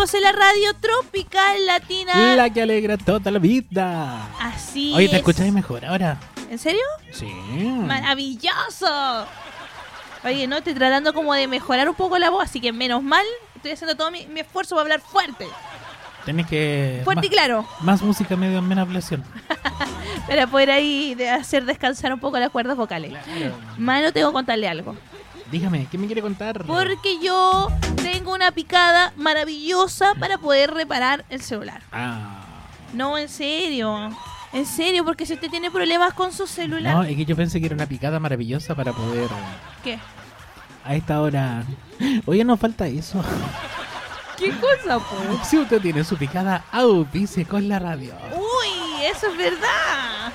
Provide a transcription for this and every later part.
Seguimos en la radio tropical latina. La que alegra toda la vida. Así Oye, ¿te es. escucháis mejor ahora? ¿En serio? Sí. ¡Maravilloso! Oye, no, estoy tratando como de mejorar un poco la voz, así que menos mal, estoy haciendo todo mi esfuerzo para hablar fuerte. Tenés que... Fuerte y claro. Más música, menos ablación. Para poder ahí hacer descansar un poco las cuerdas vocales. Claro. Mano, tengo que contarle algo. Dígame, ¿qué me quiere contar? Porque yo tengo una picada maravillosa para poder reparar el celular. Ah. No, en serio. En serio, porque si usted tiene problemas con su celular... No, es que yo pensé que era una picada maravillosa para poder... ¿Qué? A esta hora... Oye, nos falta eso. ¿Qué cosa, pues? Si usted tiene su picada, auspice con la radio. Uy, eso es verdad.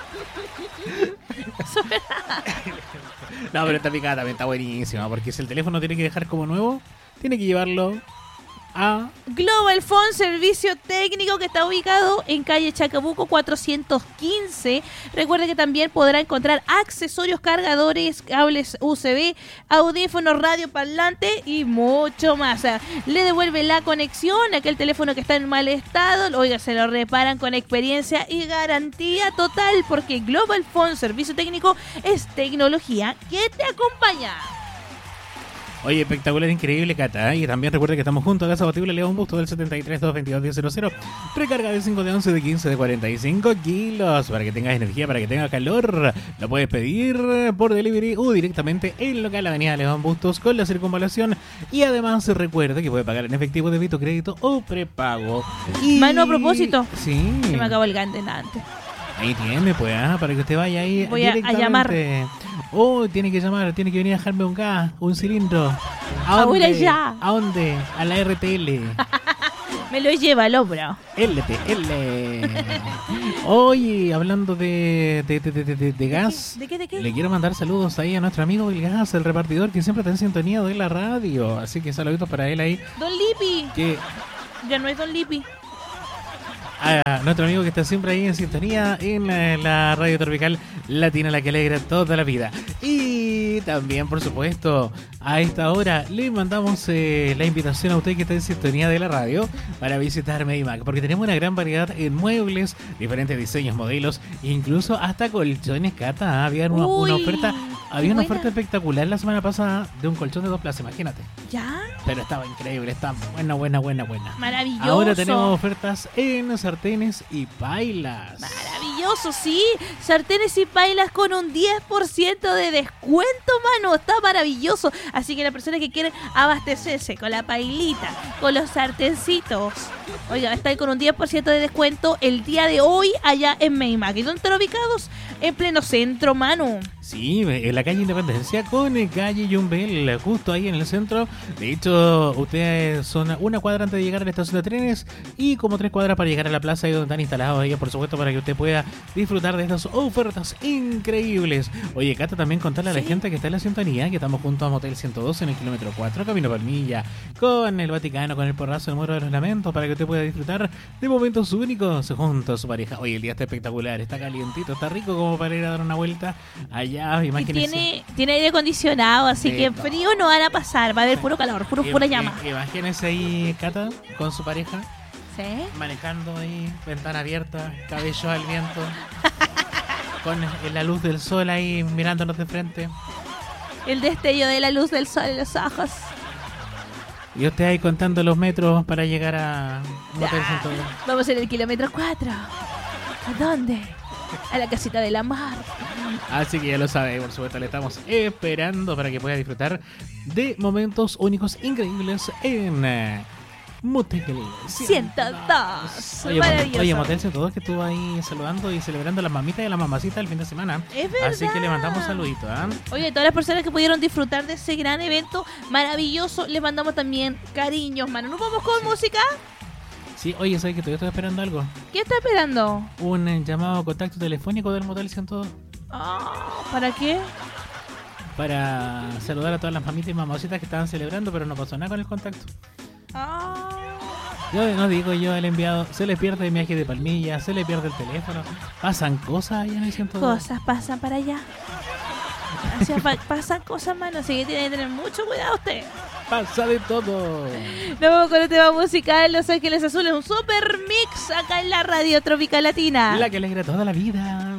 Eso es verdad. No, pero esta picada también está buenísima, porque si el teléfono tiene que dejar como nuevo, tiene que llevarlo a... Global Phone, servicio técnico que está ubicado en calle Chacabuco 415. Recuerde que también podrá encontrar accesorios, cargadores, cables USB, audífonos, radio parlante y mucho más. O sea, le devuelve la conexión a aquel teléfono que está en mal estado. Oiga, se lo reparan con experiencia y garantía total, porque Global Phone, servicio técnico, es tecnología que te acompaña. Oye, espectacular, increíble, Cata. Y también recuerda que estamos juntos a Gas Abatible León Busto del 73-222-1000. Recarga de 5 de 11, de 15, de 45 kilos. Para que tengas energía, para que tengas calor. Lo puedes pedir por delivery o directamente en local Avenida León Bustos con la circunvalación. Y además recuerda que puede pagar en efectivo, débito, crédito o prepago. Y... Mano, a propósito. Sí. Se me acabó el gante antes. Ahí tiene, pues, para que usted vaya ahí Voy a llamar. Oh, tiene que llamar, tiene que venir a dejarme un gas, un cilindro. Ahora ya. ¿A dónde? A la RTL. Me lo lleva al hombro. LTL. Oye, hablando de gas. ¿De qué? Le quiero mandar saludos ahí a nuestro amigo el gas, el repartidor, que siempre está en sintonía de la radio. Así que saluditos para él ahí. Don Lipi. Que... Ya no es Don Lipi. A nuestro amigo que está siempre ahí en sintonía en la radio tropical latina, la que alegra toda la vida. Y también, por supuesto, a esta hora le mandamos la invitación a usted que está en sintonía de la radio para visitar Medimac, porque tenemos una gran variedad en muebles, diferentes diseños, modelos, incluso hasta colchones, Cata. Había una oferta. Había una oferta espectacular la semana pasada de un colchón de 2 plazas, imagínate. ¿Ya? Pero estaba increíble, está buena. Maravilloso. Ahora tenemos ofertas en sartenes y pailas. Maravilloso, sí. Sartenes y pailas con un 10% de descuento, mano. Está maravilloso. Así que las personas que quieren abastecerse con la pailita, con los sartencitos, oiga, están con un 10% de descuento el día de hoy allá en Medimac. ¿Y dónde están ubicados? En pleno centro, mano. Sí, en la calle Independencia con calle Yumbel, justo ahí en el centro. De hecho, ustedes son una cuadra antes de llegar a la estación de trenes y como 3 cuadras para llegar a la plaza ahí donde están instalados ellos, por supuesto, para que usted pueda disfrutar de estas ofertas increíbles. Oye, Cata, también contarle a la gente que está en la sintonía que estamos juntos a Motel 112 en el kilómetro 4, Camino Palmilla, con el Vaticano, con el Porrazo del Muro de los Lamentos, para que usted pueda disfrutar de momentos únicos junto a su pareja. Oye, el día está espectacular, está calientito, está rico como para ir a dar una vuelta allá. Y tiene aire acondicionado, así que frío no van a pasar, va a haber puro calor, pura llama. Imagínese ahí, Cata, con su pareja, ¿sí? Manejando ahí, ventana abierta, cabello al viento, con la luz del sol ahí mirándonos de frente. El destello de la luz del sol en los ojos. Y usted ahí contando los metros para llegar a Motel 112. Vamos en el kilómetro 4. ¿A dónde? A la casita de la mar. Así que ya lo sabe, por supuesto, le estamos esperando para que pueda disfrutar de momentos únicos, increíbles en Motel 102. Oye, Motel 102 que estuvo ahí saludando y celebrando las mamitas y las mamacitas el fin de semana. Es verdad. Así que le mandamos saluditos. Oye, todas las personas que pudieron disfrutar de ese gran evento maravilloso, les mandamos también cariños, mano. ¿Nos vamos con música? Sí, oye, ¿sabes que todavía estoy esperando algo? ¿Qué está esperando? Un llamado contacto telefónico del Motel 102. ¿Para qué? Para saludar a todas las mamitas y mamacitas que estaban celebrando, pero no pasó nada con el contacto. Yo no digo yo al enviado, se le pierde el viaje de Palmilla, se le pierde el teléfono, pasan cosas allá en el 102. Cosas pasan para allá. Pasan cosas, mano, así que tiene que tener mucho cuidado usted. Pasa de todo. Nos vamos con el tema musical Los Ángeles Azules, un super mix acá en la radio Tropical Latina. La que alegra toda la vida.